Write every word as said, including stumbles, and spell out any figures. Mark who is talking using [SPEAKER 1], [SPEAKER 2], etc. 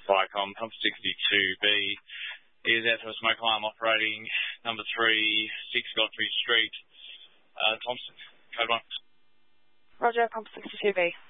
[SPEAKER 1] Viacom, pump sixty-two B is out for a smoke alarm operating number three, six Godfrey Street, uh, Thompson, code one.
[SPEAKER 2] Roger, pump sixty-two B.